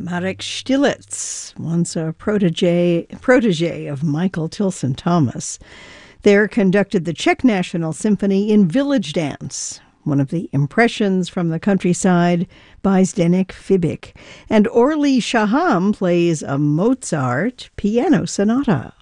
Marek Stilitz, once a protege of Michael Tilson Thomas, there conducted the Czech National Symphony in Village Dance, one of the impressions from the countryside by Zdeněk Fibik. And Orly Shaham plays a Mozart piano sonata.